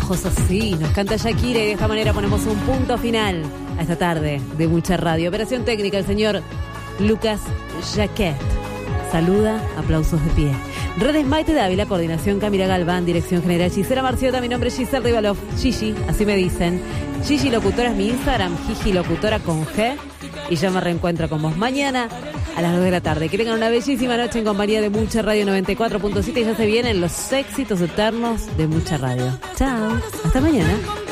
ojos así, nos canta Shakira y de esta manera ponemos un punto final a esta tarde de mucha radio. Operación técnica, el señor Lucas Jaquet. Saluda, aplausos de pie. Redes Maite Dávila, coordinación Camila Galván, dirección general Gisela Marciota, mi nombre es Giselle Rivalov, Gigi, así me dicen. Gigi Locutora es mi Instagram, Gigi Locutora con G. Y yo me reencuentro con vos mañana a las 2 de la tarde. Que tengan una bellísima noche en compañía de Mucha Radio 94.7 y ya se vienen los éxitos eternos de Mucha Radio. Chao, hasta mañana.